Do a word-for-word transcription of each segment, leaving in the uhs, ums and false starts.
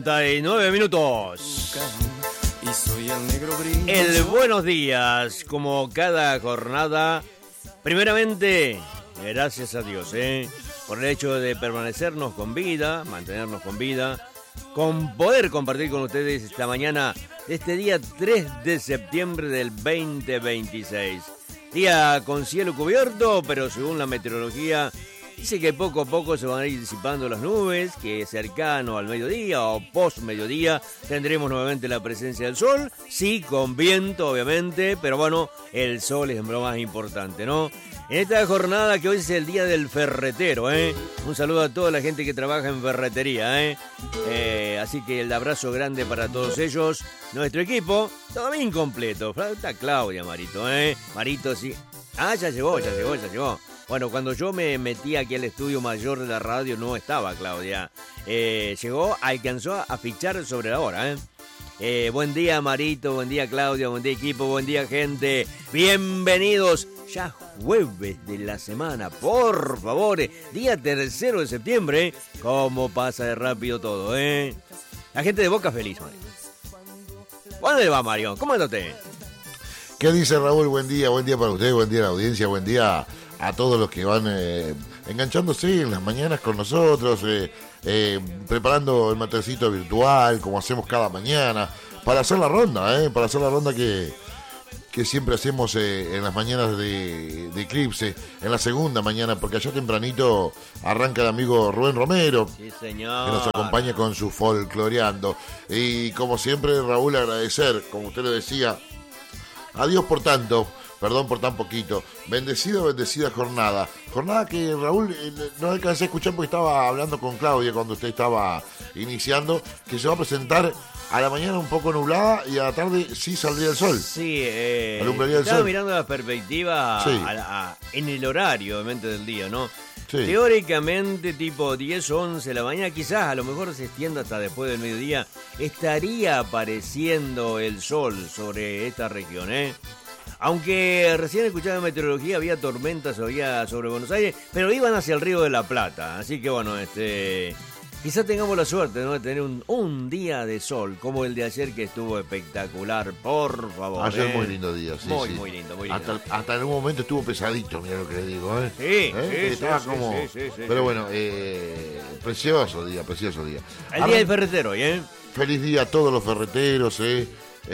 cuarenta y nueve minutos. El buenos días, como cada jornada. Primeramente, gracias a Dios, ¿eh? por el hecho de permanecernos con vida, mantenernos con vida, con poder compartir con ustedes esta mañana de este día tres de septiembre del veinte veintiséis. Día con cielo cubierto, pero según la meteorología dice que poco a poco se van a ir disipando las nubes, que cercano al mediodía o post mediodía tendremos nuevamente la presencia del sol, sí, con viento obviamente, pero bueno, el sol es lo más importante, ¿no? En esta jornada que hoy es el día del ferretero, ¿eh? Un saludo a toda la gente que trabaja en ferretería, ¿eh? eh así que el abrazo grande para todos ellos. Nuestro equipo, todavía incompleto. Falta Claudia, Marito, ¿eh? Marito, sí. Ah, ya llegó, ya llegó, ya llegó. Bueno, cuando yo me metí aquí al estudio mayor de la radio no estaba Claudia. Eh, llegó, alcanzó a fichar sobre la hora, ¿eh? Eh, buen día, Marito, buen día, Claudia, buen día, equipo, buen día, gente. Bienvenidos. Ya jueves de la semana, por favor, día tercero de septiembre, cómo pasa de rápido todo, ¿eh? La gente de Boca feliz, Mario. ¿Dónde va, Mario? ¿Cómo anda usted? ¿Qué dice Raúl? Buen día, buen día para usted, buen día a la audiencia, buen día a todos los que van eh, enganchándose en las mañanas con nosotros, eh, eh, preparando el matecito virtual, como hacemos cada mañana, para hacer la ronda, ¿eh? Para hacer la ronda que... que siempre hacemos eh, en las mañanas de, de Eclipse, en la segunda mañana, porque allá tempranito arranca el amigo Rubén Romero, sí, señor, que nos acompaña con su folcloreando. Y como siempre, Raúl, agradecer, como usted lo decía, a Dios por tanto, perdón por tan poquito, bendecida, bendecida jornada. Jornada que, Raúl, eh, no alcancé a escuchar porque estaba hablando con Claudia cuando usted estaba iniciando, que se va a presentar a la mañana un poco nublada y a la tarde sí saldría el sol. Sí, eh, alumbraría el estaba sol. mirando la perspectiva sí. a, a, en el horario, obviamente, del día, ¿no? Sí. Teóricamente, tipo diez o once de la mañana, quizás a lo mejor se extienda hasta después del mediodía, estaría apareciendo el sol sobre esta región, ¿eh? Aunque recién escuchaba en meteorología, había tormentas había sobre Buenos Aires, pero iban hacia el Río de la Plata, así que bueno, este... quizás tengamos la suerte, ¿no?, de tener un, un día de sol como el de ayer, que estuvo espectacular, por favor. Ayer ¿eh? muy lindo día, sí, Muy, sí. muy lindo, muy lindo. Hasta, hasta en un momento estuvo pesadito, mira lo que le digo, ¿eh? Sí, ¿Eh? sí, Estaba sí, como... sí, sí, sí, Pero sí. bueno, eh, precioso día, precioso día. El día del ferretero, ¿eh? Feliz día a todos los ferreteros, ¿eh?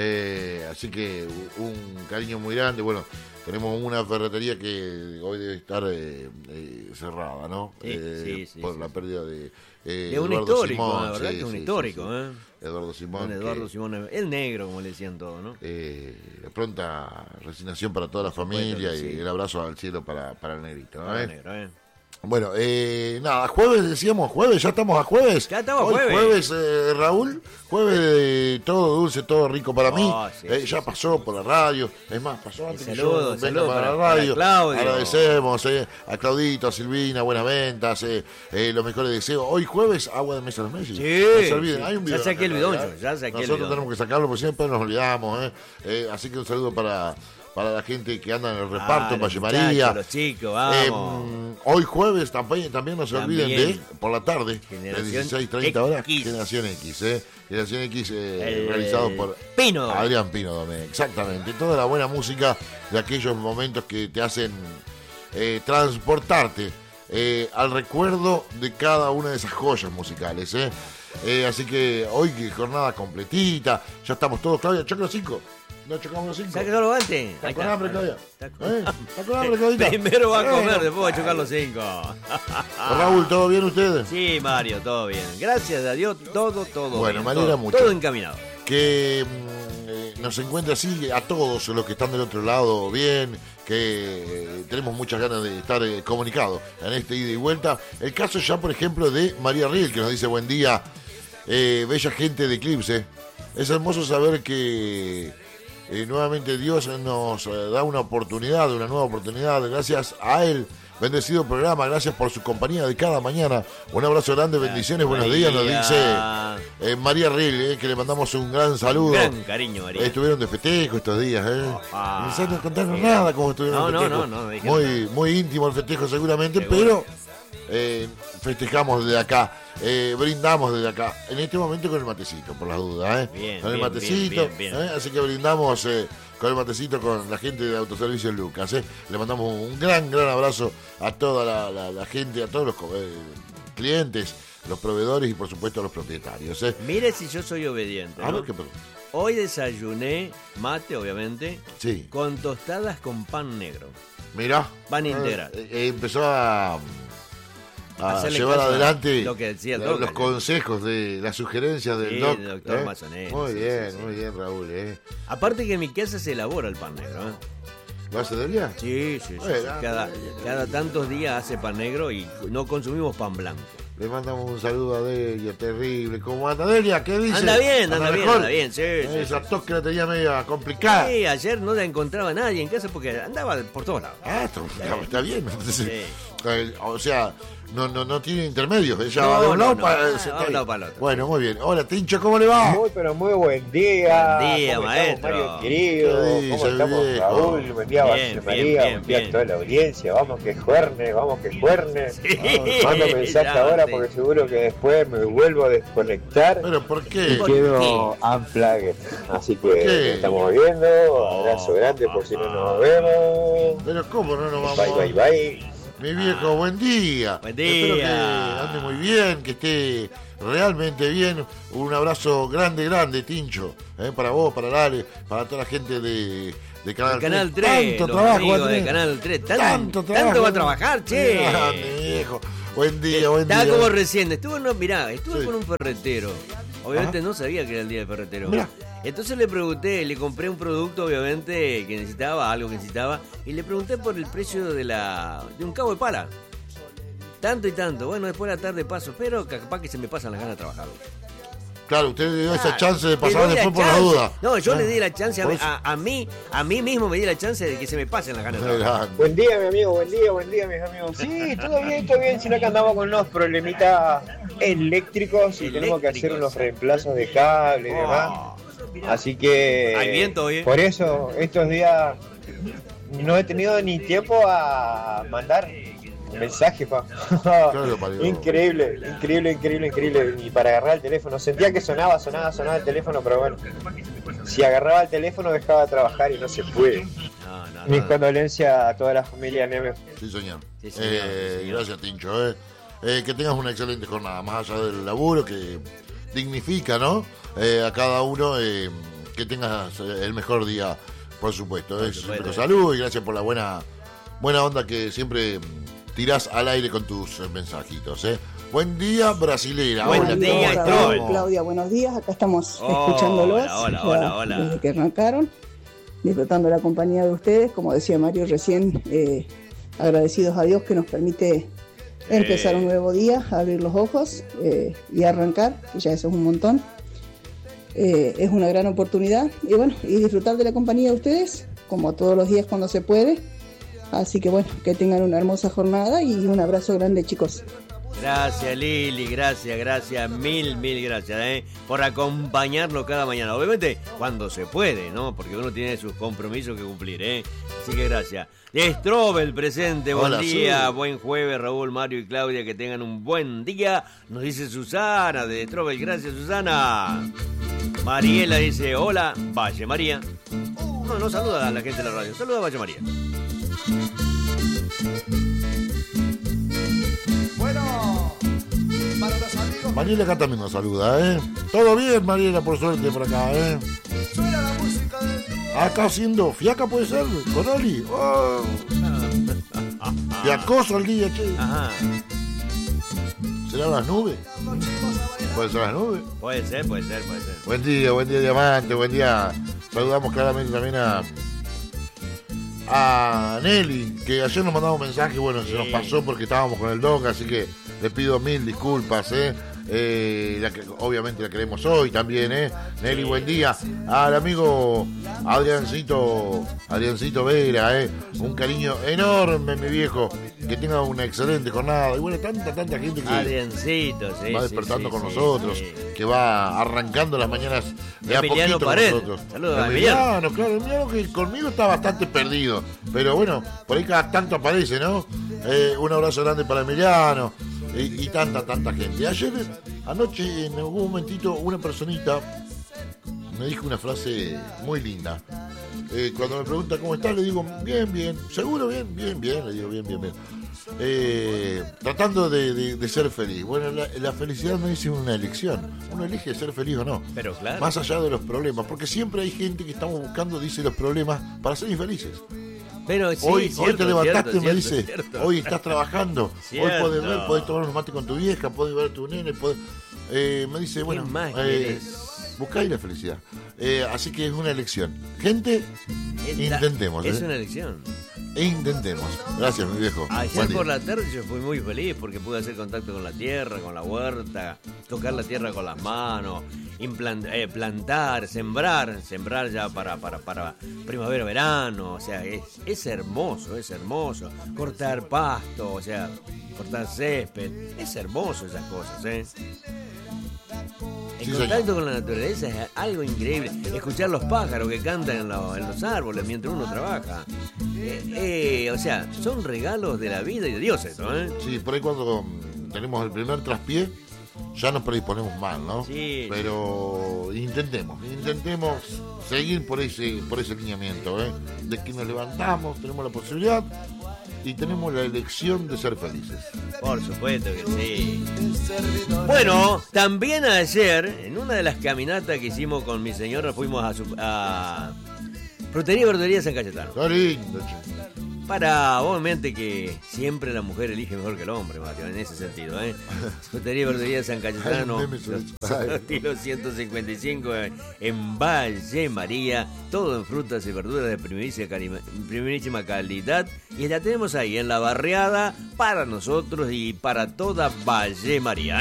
Eh, así que un cariño muy grande. Bueno, tenemos una ferretería que hoy debe estar eh, eh, cerrada, ¿no? Sí, eh, sí, sí, por sí, la sí. pérdida de eh, De un Eduardo histórico, Simón, la verdad sí, que es un sí, histórico, sí, sí. ¿eh? Eduardo Simón. Don Eduardo que, Simón, el negro, como le decían todos, ¿no? Eh, pronta resignación para toda la Por supuesto familia que y sí. el abrazo al cielo para, para el negrito, ¿no? Ah, ¿Eh? negro, ¿eh? Bueno, eh, nada, jueves decíamos, jueves, ya estamos a jueves. Ya estamos a Hoy jueves. jueves, eh, Raúl, jueves de todo dulce, todo rico para mí. Oh, sí, Eh, sí, ya sí, pasó sí. por la radio, es más, pasó antes que saludo, yo saludo venga para, para- la radio. para Claudio. Agradecemos eh, a Claudito, a Silvina, buenas ventas, eh, eh, los mejores deseos. Hoy juees, agua de mesa de los Messi. Sí, No se olviden, sí. hay un Ya video. saqué el acá, bidón ¿verdad? yo, ya saqué el Nosotros bidón. tenemos que sacarlo porque siempre nos olvidamos. Eh. Eh, así que un saludo para, para la gente que anda en el reparto, Ah, en los Valle muchachos, María. los chicos, Eh, vamos. hoy jueves también, también no se También. olviden de, por la tarde, de Generación dieciséis treinta horas, X. Generación X, ¿eh? Generación X eh, El realizado por Pino Domé. Adrián Pino Domé, exactamente. Toda la buena música de aquellos momentos que te hacen eh, transportarte eh, al recuerdo de cada una de esas joyas musicales, ¿eh? Eh, así que hoy que jornada completita, ya estamos todos, Claudia, choca los cinco. No chocamos los cinco. Sáquelo los guantes. ¿Está Ahí con está. hambre, Claudia? Está con- ¿Eh? ¿Está con hambre, Claudita? Primero va a comer, Eh, después va a chocar los cinco. Raúl, ¿todo bien ustedes? Sí, Mario, todo bien. Gracias a Dios, todo, todo Bueno, bien. me alegra todo, mucho. Todo encaminado. Que mm, eh, nos encuentre así a todos los que están del otro lado bien, que eh, tenemos muchas ganas de estar eh, comunicados en este ida y vuelta. El caso ya, por ejemplo, de María Riel, que nos dice buen día, eh, bella gente de Eclipse. Es hermoso saber que eh, nuevamente Dios nos eh, da una oportunidad, una nueva oportunidad, gracias a Él. Bendecido programa, gracias por su compañía de cada mañana. Un abrazo grande, bendiciones, buenos días, nos dice eh, María Riel, eh, que le mandamos un gran saludo. Gran cariño, María. Eh, estuvieron de festejo estos días, ¿eh? Ah, no contaron sí. nada cómo estuvieron No, de no, festejo. no, no, dijeron muy, muy íntimo el festejo seguramente, Seguro. pero eh, festejamos desde acá, eh, brindamos desde acá, en este momento con el matecito, por las dudas, ¿eh? Bien, con el bien, matecito, bien, bien, bien. ¿eh? Así que brindamos eh, con el matecito con la gente de Autoservicio Lucas, ¿eh? Le mandamos un gran, gran abrazo a toda la, la, la gente, a todos los eh, clientes, los proveedores y por supuesto a los propietarios, ¿eh? Mire si yo soy obediente, A ¿no? ver qué pregunta. Hoy desayuné mate, obviamente, Sí. con tostadas con pan negro. Mirá. Pan integral. Eh, eh, empezó a, a Hacerle llevar caso a adelante lo que decía el la- doc, los ¿no? consejos de las sugerencias del Sí, doc. del doctor ¿eh? Mazonelli, Muy sí, bien, sí, sí. muy bien, Raúl. ¿eh? Aparte que en mi casa se elabora el pan negro, ¿eh? ¿Lo hace Delia? Sí, sí, sí. Bueno, sí. Cada, cada tantos días hace pan negro y no consumimos pan blanco. Le mandamos un saludo a Delia, terrible. ¿Cómo anda Delia? ¿Qué dice? Anda bien, anda bien, mejor? anda bien, sí, sí, Esa sí. tos que la tenía media complicada. Sí, ayer no la encontraba nadie en casa porque andaba por todos lados. Ah, está, está- está bien. Entonces, Sí. eh, o sea, no, no, no tiene intermedios. Ella No, va de un no, lado no. para. Ah, se va está de un ahí. lado para el otro. Bueno, muy bien. Hola, Tincho, ¿cómo le va? Muy, pero muy buen día. Buen día, ¿Cómo maestro. estamos, Mario querido? ¿Qué ¿Cómo dice, estamos, viejo? Raúl? Buen día, Bien, José bien, María. bien, Buen día bien. a toda la audiencia. Vamos que juerne, vamos que juerne. Sí, Mando mensaje ya, ahora sí. porque seguro que después me vuelvo a desconectar ¿Pero por y qué? ¿Por quedo unplugged. Así que qué? nos estamos viendo. Abrazo grande por si no nos vemos. Pero ¿cómo no nos vamos? Bye, bye, bye. Mi viejo, buen día. Buen Espero que día. ande muy bien, que esté realmente bien. Un abrazo grande, grande, Tincho. ¿eh? Para vos, para Lale, para toda la gente de, de Canal, El Canal tres. tres, Tanto los trabajo va a amigos de tener. Canal tres. Tan- Tanto tanto trabajo. va a trabajar, che. Grande, mi viejo. Buen día, buen Estaba día. como recién, estuve, no, mirá, estuve Sí. con un ferretero. Obviamente Ajá. no sabía que era el día del ferretero. Mirá. Entonces le pregunté, le compré un producto, obviamente, que necesitaba, algo que necesitaba, y le pregunté por el precio de la de un cabo de pala. Tanto y tanto. Bueno, después de la tarde paso, pero capaz que se me pasan las ganas de trabajar. Claro, usted le dio esa Ah, chance de le pasar doy la después por la chance. duda. No, yo Ah, le di la chance a, por mí- eso. a, a mí, a mí mismo me di la chance de que se me pasen las ganas de trabajar. Grande. Buen día, mi amigo, buen día, buen día, mis amigos. Sí, todo bien, todo bien, sino que andamos con unos problemitas eléctricos y tenemos que hacer Eléctricos. unos reemplazos de cable y demás. Oh. Así que Hay viento hoy, ¿eh? por eso estos días no he tenido ni tiempo a mandar mensajes, pa. Claro, parió. Increíble, increíble, increíble, increíble. Y para agarrar el teléfono, sentía que sonaba, sonaba, sonaba el teléfono, pero bueno, si agarraba el teléfono dejaba de trabajar y no se puede. No, no, Mis no. condolencias a toda la familia Neme. Sí, señor. Sí, señor, Eh, sí, señor. Gracias, Tincho. eh. Eh, que tengas una excelente jornada, más allá del laburo que dignifica, ¿no? Eh, a cada uno, eh, que tengas eh, el mejor día, por supuesto. Por eh. supuesto. Siempre con salud y gracias por la buena, buena onda que siempre mm, tirás al aire con tus eh, mensajitos. Eh. Buen día, brasilera. Buen Hola, día, ¿cómo Raúl. estamos? Raúl, Claudia, buenos días. Acá estamos Hola, escuchándolos hola, ya hola, hola. desde que arrancaron, disfrutando la compañía de ustedes. Como decía Mario recién, eh, agradecidos a Dios que nos permite empezar un nuevo día, abrir los ojos eh, y arrancar, que ya eso es un montón. Eh, es una gran oportunidad y bueno, y disfrutar de la compañía de ustedes, como todos los días cuando se puede. Así que bueno, que tengan una hermosa jornada y un abrazo grande, chicos. Gracias Lili, gracias, gracias, mil, mil gracias, ¿eh? Por acompañarnos cada mañana. Obviamente cuando se puede, ¿no? Porque uno tiene sus compromisos que cumplir, ¿eh? Así que gracias. Strobel presente, buen Hola, día, Su. buen jueves, Raúl, Mario y Claudia, que tengan un buen día. Nos dice Susana de Strobel, gracias Susana. Mariela dice, hola, Valle María. No, no saluda a la gente de la radio, saluda a Valle María. Bueno, para los amigos, Mariela acá también nos saluda, ¿eh? Todo bien, Mariela, por suerte por acá, ¿eh? suena la música del dúo. Acá haciendo fiaca, puede ser, con Oli. Oh. De acoso al día, che. Ajá, ¿Serán las nubes? Los chicos a bailar. ¿Puede ser las nubes? puede ser, puede ser, puede ser. Buen día, buen día, Diamante, buen día. Saludamos claramente también a, a Nelly, que ayer nos mandaba un mensaje, bueno, se nos Sí. pasó porque estábamos con el doc, así que le pido mil disculpas, ¿eh? eh, la que, obviamente la queremos hoy también, ¿eh? Nelly, buen día. Al amigo Adriancito, Adriancito Vera, ¿eh? Un cariño enorme, mi viejo. Que tenga una excelente jornada. Y bueno, tanta, tanta gente que Adriancito, sí, va sí, despertando sí, con sí, nosotros, sí. que va arrancando las mañanas de a Emiliano poquito con Pared. nosotros. Saludos a Emiliano. Emiliano, claro, Emiliano que conmigo está bastante perdido. Pero bueno, por ahí cada tanto aparece, ¿no? Eh, un abrazo grande para Emiliano. Y, y tanta, tanta gente. Ayer, anoche, en algún momentito, una personita me dijo una frase muy linda. Eh, cuando me pregunta cómo está, le digo, bien, bien. ¿Seguro? Bien, bien, bien. Le digo, bien, bien, bien. Eh, tratando de, de, de ser feliz. Bueno, la, la felicidad no es una elección. Uno elige ser feliz o no. Pero claro. Más allá de los problemas. Porque siempre hay gente que estamos buscando, dice, los problemas para ser infelices. Pero sí, hoy, cierto, hoy te levantaste cierto, y me cierto, dice, cierto. hoy estás trabajando, Cierto. hoy podés ver, podés tomar unos mates con tu vieja, podés ver a tu nene, podés... Eh, me dice, bueno, más eh, querés? buscáis la felicidad. Eh, así que es una elección. Gente, Es la- intentemos. Es ¿eh? una elección. E intentemos. Gracias, mi viejo. Ayer Buen día. por la tarde yo fui muy feliz porque pude hacer contacto con la tierra, con la huerta, tocar la tierra con las manos, implant- eh, plantar, sembrar, sembrar ya para, para, para primavera, verano, o sea, es, es hermoso, es hermoso. Cortar pasto, o sea, cortar césped, es hermoso esas cosas, ¿eh? El Sí, contacto señor. con la naturaleza es algo increíble. Escuchar los pájaros que cantan en, lo- en los árboles mientras uno trabaja. Eh, eh, o sea, son regalos de la vida y de Dios eso, ¿eh? Sí, por ahí cuando mm, tenemos el primer traspié, ya nos predisponemos mal, ¿no? Sí. Pero intentemos, intentemos seguir por ese, por ese lineamiento, ¿eh? De que nos levantamos, tenemos la posibilidad y tenemos la elección de ser felices. Por supuesto que sí. Bueno, también ayer, en una de las caminatas que hicimos con mi señora, fuimos a, su, a Frutería y Verdulería San Cayetano. Qué lindo, che. Para, obviamente que siempre la mujer elige mejor que el hombre, Mario, en ese sentido, ¿eh? Frutería y Verdulería San Cayetano, Ay, meme sobre eso. estilo ciento cincuenta y cinco en Valle María, todo en frutas y verduras de primerísima, cali- primerísima calidad. Y la tenemos ahí en la barriada para nosotros y para toda Valle María.